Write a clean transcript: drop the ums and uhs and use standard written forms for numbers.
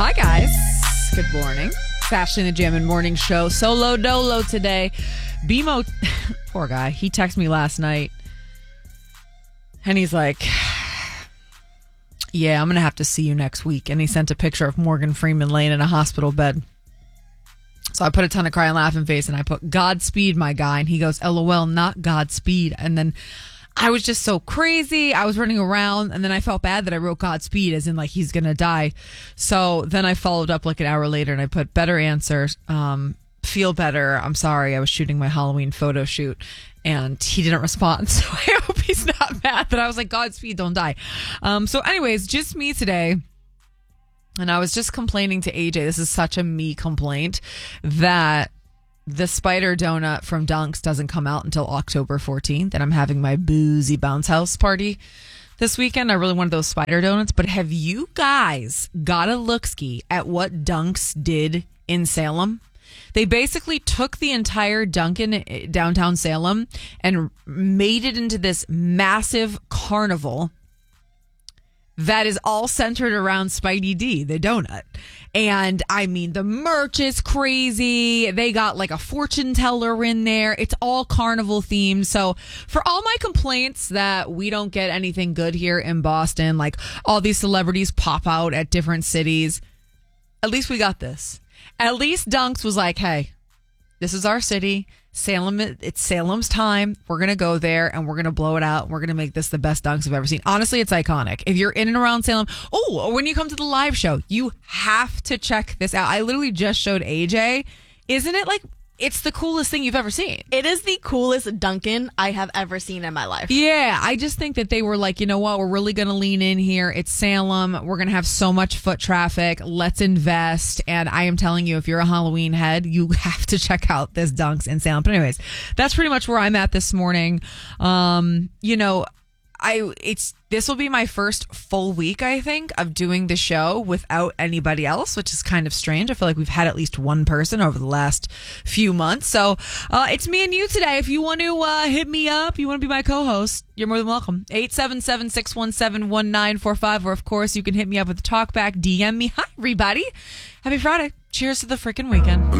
Hi, guys. Good morning. It's Ashley and the Jammin' Morning Show. Solo dolo today. BMO, poor guy, he texted me last night. And he's like, yeah, I'm going to have to see you next week. And he sent a picture of Morgan Freeman laying in a hospital bed. So I put a ton of cry and laughing face and I put Godspeed, my guy. And he goes, LOL, not Godspeed. And then I was just so crazy. I was running around and then I felt bad that I wrote Godspeed as in like he's going to die. So then I followed up like an hour later and I put better answer. Feel better. I'm sorry. I was shooting my Halloween photo shoot and he didn't respond. So I hope he's not mad that I was like, Godspeed, don't die. So anyways, just me today. And I was just complaining to AJ. This is such a me complaint that the spider donut from Dunks doesn't come out until October 14th. And I'm having my boozy bounce house party this weekend. I really wanted those spider donuts. But have you guys got a look-ski at what Dunks did in Salem? They basically took the entire Dunkin' downtown Salem and made it into this massive carnival that is all centered around Spidey D, the donut. And I mean, the merch is crazy. They got like a fortune teller in there. It's all carnival themed. So for all my complaints that we don't get anything good here in Boston, like all these celebrities pop out at different cities, at least we got this. At least Dunks was like, hey, this is our city. Salem, it's Salem's time. We're going to go there and we're going to blow it out. We're going to make this the best Dunks I've ever seen. Honestly, it's iconic. If you're in and around Salem, when you come to the live show, you have to check this out. I literally just showed AJ. Isn't it like, it's the coolest thing you've ever seen? It is the coolest Dunkin' I have ever seen in my life. Yeah, I just think that they were like, you know what? We're really going to lean in here. It's Salem. We're going to have so much foot traffic. Let's invest. And I am telling you, if you're a Halloween head, you have to check out this Dunks in Salem. But anyways, that's pretty much where I'm at this morning. This will be my first full week, I think, of doing the show without anybody else, which is kind of strange. I feel like we've had at least one person over the last few months. So it's me and you today. If you want to hit me up, you want to be my co-host, you're more than welcome. 877-617-1945. Or, of course, you can hit me up with a talkback, DM me. Hi, everybody. Happy Friday. Cheers to the freaking weekend.